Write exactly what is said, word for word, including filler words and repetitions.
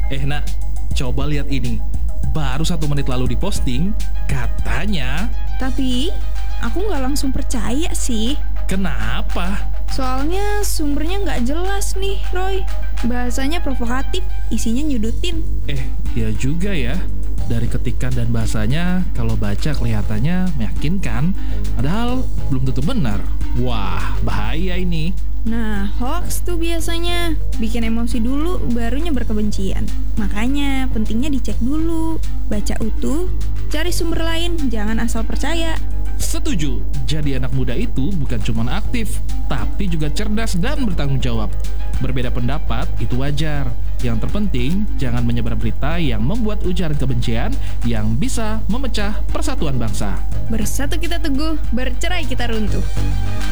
Eh nak, coba lihat ini. Baru satu menit lalu diposting, katanya... Tapi aku nggak langsung percaya sih. Kenapa? Soalnya sumbernya nggak jelas nih, Roy. Bahasanya provokatif, isinya nyudutin. Eh, ya juga ya. Dari ketikan dan bahasanya, kalau baca kelihatannya meyakinkan, padahal belum tentu benar. Wah, bahaya ini. Nah, hoax tuh biasanya bikin emosi dulu, baru nyebar kebencian. Makanya pentingnya dicek dulu, baca utuh, cari sumber lain, jangan asal percaya. Setuju, jadi anak muda itu bukan cuma aktif, tapi juga cerdas dan bertanggung jawab. Berbeda pendapat itu wajar. Yang terpenting, jangan menyebar berita yang membuat ujaran kebencian yang bisa memecah persatuan bangsa. Bersatu kita teguh, bercerai kita runtuh.